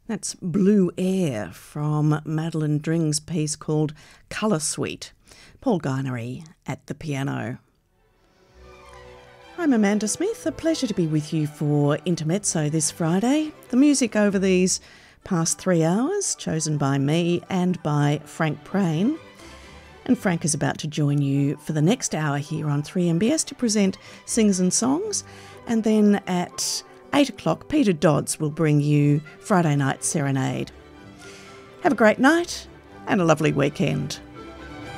That's Blue Air from Madeline Dring's piece called Colour Suite. Paul Guinery at the piano. I'm Amanda Smith. A pleasure to be with you for Intermezzo this Friday. The music over these past 3 hours, chosen by me and by Frank Prain. And Frank is about to join you for the next hour here on 3MBS to present Singers and Songs. And then at 8 o'clock, Peter Dodds will bring you Friday Night Serenade. Have a great night and a lovely weekend.